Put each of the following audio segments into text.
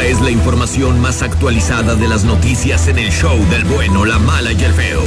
es la información más actualizada de las noticias en el show del bueno, la mala y el feo.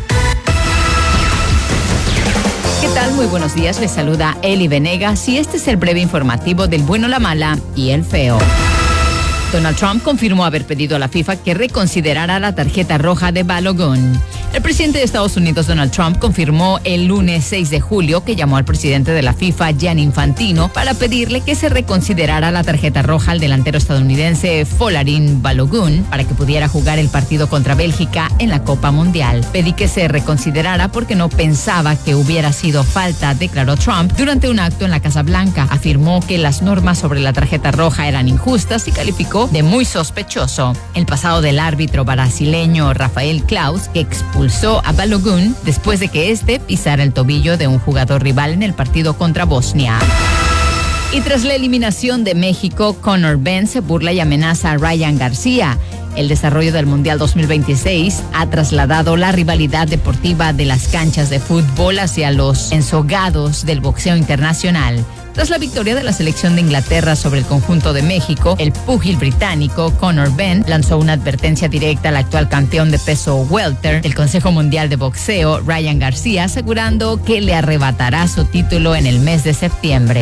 ¿Qué tal? Muy buenos días, les saluda Eli Venegas y este es el breve informativo del bueno, la mala y el feo. Donald Trump confirmó haber pedido a la FIFA que reconsiderara la tarjeta roja de Balogun. El presidente de Estados Unidos, Donald Trump, confirmó el lunes 6 de julio que llamó al presidente de la FIFA, Gianni Infantino, para pedirle que se reconsiderara la tarjeta roja al delantero estadounidense Folarin Balogun para que pudiera jugar el partido contra Bélgica en la Copa Mundial. Pedí que se reconsiderara porque no pensaba que hubiera sido falta, declaró Trump durante un acto en la Casa Blanca. Afirmó que las normas sobre la tarjeta roja eran injustas y calificó de muy sospechoso el pasado del árbitro brasileño Rafael Claus, que expulsó a Balogun después de que este pisara el tobillo de un jugador rival en el partido contra Bosnia. Y tras la eliminación de México, Conor Benn se burla y amenaza a Ryan García. El desarrollo del Mundial 2026 ha trasladado la rivalidad deportiva de las canchas de fútbol hacia los ensogados del boxeo internacional. Tras la victoria de la selección de Inglaterra sobre el conjunto de México, el púgil británico Conor Benn lanzó una advertencia directa al actual campeón de peso welter del Consejo Mundial de Boxeo, Ryan García, asegurando que le arrebatará su título en el mes de septiembre.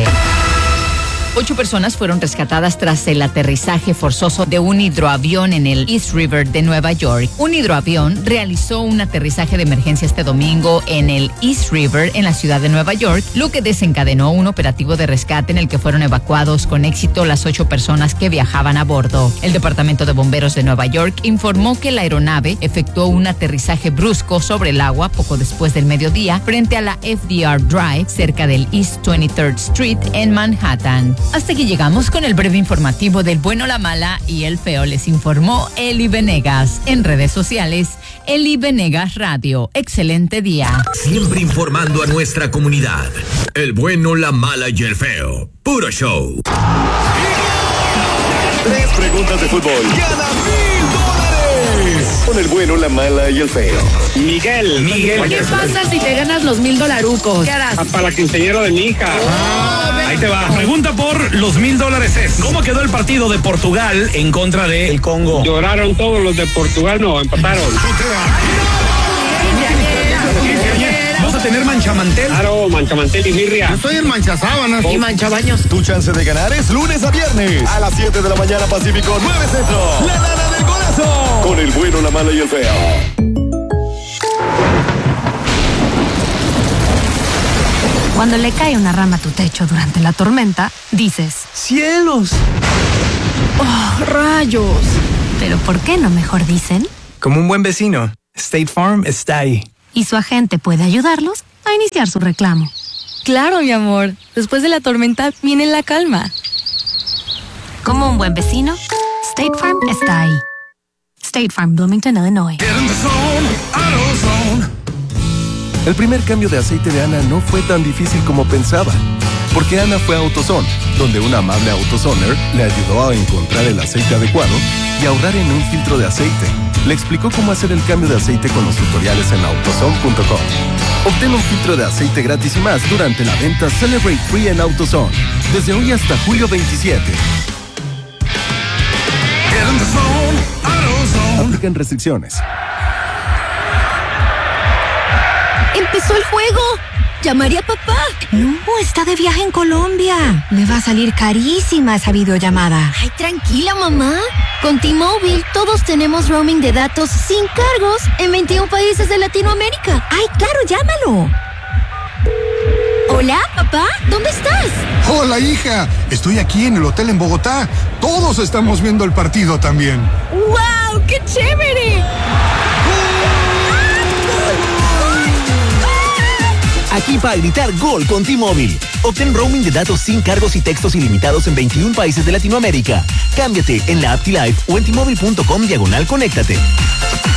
8 personas fueron rescatadas tras el aterrizaje forzoso de un hidroavión en el East River de Nueva York. Un hidroavión realizó un aterrizaje de emergencia este domingo en el East River en la ciudad de Nueva York, lo que desencadenó un operativo de rescate en el que fueron evacuados con éxito las 8 personas que viajaban a bordo. El Departamento de Bomberos de Nueva York informó que la aeronave efectuó un aterrizaje brusco sobre el agua poco después del mediodía frente a la FDR Drive cerca del East 23rd Street en Manhattan. Hasta aquí llegamos con el breve informativo del bueno, la mala y el feo. Les informó Eli Venegas. En redes sociales, Eli Venegas Radio. Excelente día. Siempre informando a nuestra comunidad. El bueno, la mala y el feo. Puro show. 3 preguntas de fútbol. ¡Gana $1,000! Con el bueno, la mala y el feo. Miguel. ¿Qué pasa si te ganas los $1,000? ¿Qué harás? Para la quinceañera de mi hija. Ahí te va. Pregunta por los $1,000 es: ¿cómo quedó el partido de Portugal en contra de el Congo? Lloraron todos los de Portugal, no, empataron. ¿Vas a tener manchamantel? Claro, manchamantel y birria. Yo estoy en manchasábanas Y manchabaños. Tu chance de ganar es lunes a viernes a las 7 de la mañana Pacífico, 9 Centro. La Lana del Golazo. Con el bueno, la mala y el feo. Cuando le cae una rama a tu techo durante la tormenta, dices: ¡Cielos! ¡Oh, rayos! ¿pero por qué no mejor dicen? Como un buen vecino, State Farm está ahí. Y su agente puede ayudarlos a iniciar su reclamo. Claro, mi amor. Después de la tormenta viene la calma. Como un buen vecino, State Farm está ahí. State Farm, Bloomington, Illinois. El primer cambio de aceite de Ana no fue tan difícil como pensaba, porque Ana fue a AutoZone, donde un amable AutoZoner le ayudó a encontrar el aceite adecuado y ahorrar en un filtro de aceite. Le explicó cómo hacer el cambio de aceite con los tutoriales en AutoZone.com. Obtén un filtro de aceite gratis y más durante la venta Celebrate Free en AutoZone, desde hoy hasta julio 27. Aplican restricciones. ¡Empezó el juego! ¡Llamaré a papá! No, está de viaje en Colombia. Le va a salir carísima esa videollamada. Ay, tranquila, mamá. Con T-Mobile todos tenemos roaming de datos sin cargos en 21 países de Latinoamérica. ¡Ay, claro, llámalo! Hola, papá, ¿dónde estás? Hola, hija. Estoy aquí en el hotel en Bogotá. Todos estamos viendo el partido también. ¡Wow! ¡Qué chévere! Aquí para gritar gol con T-Mobile. Obtén roaming de datos sin cargos y textos ilimitados en 21 países de Latinoamérica. Cámbiate en la app T-Life o en T-Mobile.com/conéctate.